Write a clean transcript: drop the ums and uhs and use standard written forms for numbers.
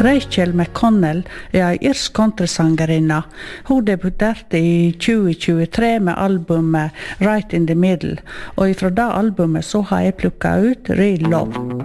Rachel McConnell en irsk countrysangerinna. Hun debuterte i 2023 med albumet Right in the Middle, og ifra det albumet så har jeg plukket ut Real Love.